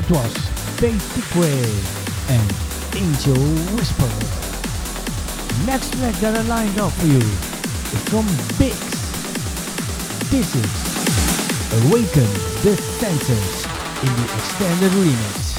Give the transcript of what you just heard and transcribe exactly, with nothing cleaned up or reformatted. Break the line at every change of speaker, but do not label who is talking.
That was Basic Way and Angel Whisper. Next track that I lined up for you is from Bix. This is Awaken the Senses in the extended remix.